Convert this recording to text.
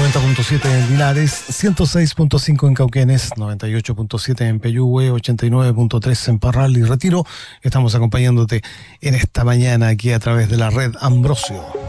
90.7 en Linares, 106.5 en Cauquenes, 98.7 en Peyúgue, 89.3 en Parral y Retiro. Estamos acompañándote en esta mañana aquí a través de la red Ambrosio.